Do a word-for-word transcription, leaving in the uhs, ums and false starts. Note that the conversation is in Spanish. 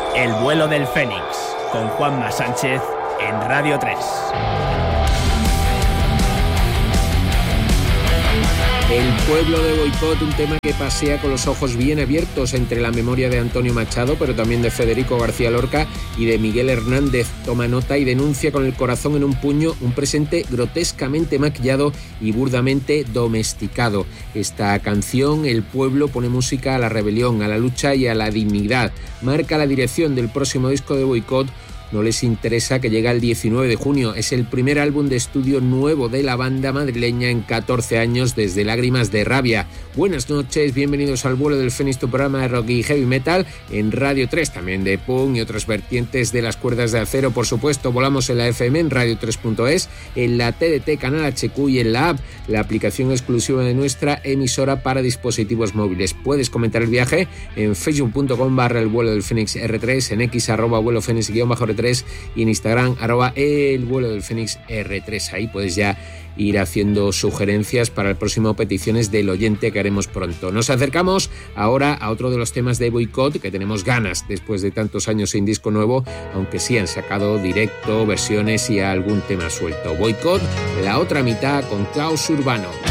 El vuelo del Fénix, con Juanma Sánchez en Radio tres. El pueblo de boicot, un tema que pasea con los ojos bien abiertos entre la memoria de Antonio Machado, pero también de Federico García Lorca y de Miguel Hernández. Toma nota y denuncia con el corazón en un puño un presente grotescamente maquillado y burdamente domesticado. Esta canción, El pueblo, pone música a la rebelión, a la lucha y a la dignidad. Marca la dirección del próximo disco de boicot. No les interesa que llegue el diecinueve de junio. Es el primer álbum de estudio nuevo de la banda madrileña en catorce años, desde Lágrimas de Rabia. Buenas noches, bienvenidos al vuelo del Fénix, tu programa de rock y heavy metal en Radio tres, también de punk y otras vertientes de las cuerdas de acero. Por supuesto, volamos en la F M en radio tres punto es, en la T D T Canal H Q y en la app, la aplicación exclusiva de nuestra emisora para dispositivos móviles. Puedes comentar el viaje en facebook punto com barra el vuelo del Fénix R tres, en X arroba vuelo Fénix guión bajo R tres y en Instagram arroba el vuelo del Fénix R tres. Ahí puedes ya ir haciendo sugerencias para el próximo Peticiones del Oyente que haremos pronto. Nos acercamos ahora a otro de los temas de boicot que tenemos ganas después de tantos años sin disco nuevo, aunque sí han sacado directo, versiones y algún tema suelto. Boicot, la otra mitad con Caos Urbano.